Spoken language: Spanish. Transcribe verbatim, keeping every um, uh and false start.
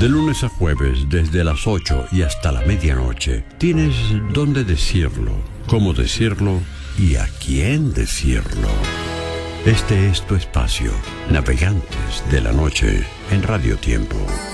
De lunes a jueves, desde las ocho y hasta la medianoche, tienes dónde decirlo, cómo decirlo y a quién decirlo. Este es tu espacio, Navegantes de la Noche, en Radio Tiempo.